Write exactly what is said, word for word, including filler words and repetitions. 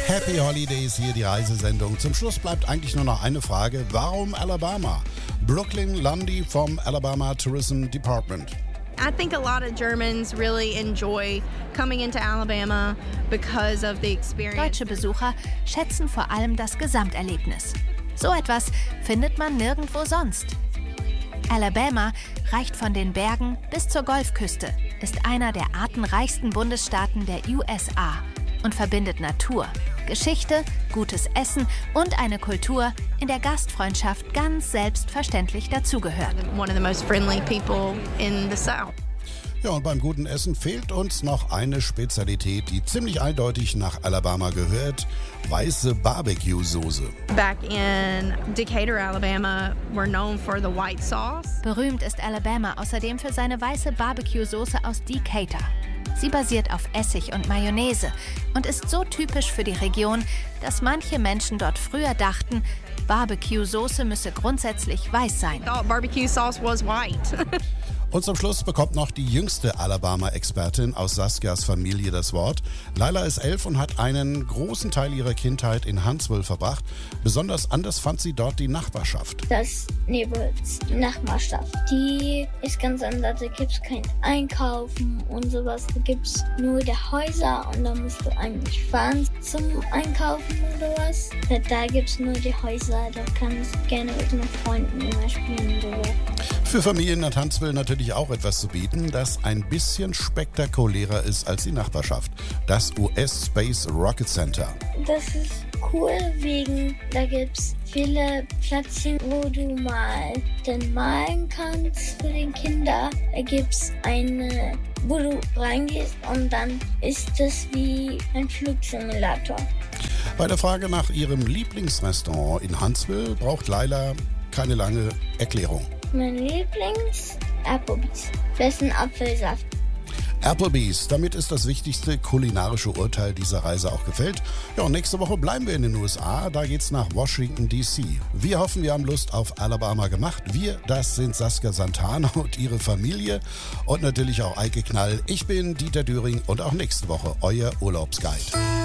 Happy Holidays, hier die Reisesendung. Zum Schluss bleibt eigentlich nur noch eine Frage. Warum Alabama? Brooklyn Lundy vom Alabama Tourism Department. I think a lot of Germans really enjoy coming into Alabama because of the experience. Deutsche Besucher schätzen vor allem das Gesamterlebnis. So etwas findet man nirgendwo sonst. Alabama reicht von den Bergen bis zur Golfküste, ist einer der artenreichsten Bundesstaaten der U S A und verbindet Natur, Geschichte, gutes Essen und eine Kultur, in der Gastfreundschaft ganz selbstverständlich dazugehört. One of the most friendly people in the South. Ja, und beim guten Essen fehlt uns noch eine Spezialität, die ziemlich eindeutig nach Alabama gehört: weiße Barbecue-Soße. Back in Decatur, Alabama, we're known for the white sauce. Berühmt ist Alabama außerdem für seine weiße Barbecue-Soße aus Decatur. Sie basiert auf Essig und Mayonnaise und ist so typisch für die Region, dass manche Menschen dort früher dachten, Barbecue-Soße müsse grundsätzlich weiß sein. I thought barbecue sauce was white. Und zum Schluss bekommt noch die jüngste Alabama-Expertin aus Saskias Familie das Wort. Laila ist elf und hat einen großen Teil ihrer Kindheit in Huntsville verbracht. Besonders anders fand sie dort die Nachbarschaft. Das Neighborhoods, die Nachbarschaft, die ist ganz anders. Da gibt es kein Einkaufen und sowas. Da gibt es nur die Häuser und da musst du eigentlich fahren zum Einkaufen oder was. Da, da gibt es nur die Häuser. Da kannst du gerne mit deinen Freunden immer spielen oder was. Für Familien hat Huntsville natürlich auch etwas zu bieten, das ein bisschen spektakulärer ist als die Nachbarschaft. Das U S Space Rocket Center. Das ist cool, wegen da gibt es viele Plätzchen, wo du mal dann malen kannst für den Kinder. Da gibt es eine, wo du reingehst und dann ist das wie ein Flugsimulator. Bei der Frage nach ihrem Lieblingsrestaurant in Huntsville braucht Laila keine lange Erklärung. Mein Lieblings Applebee's. Besten Apfelsaft. Applebee's, damit ist das wichtigste kulinarische Urteil dieser Reise auch gefällt. Ja, und nächste Woche bleiben wir in den U S A, da geht's nach Washington D C. Wir hoffen, wir haben Lust auf Alabama gemacht. Wir, das sind Saskia Santana und ihre Familie und natürlich auch Eike Knall. Ich bin Dieter Düring und auch nächste Woche euer Urlaubsguide.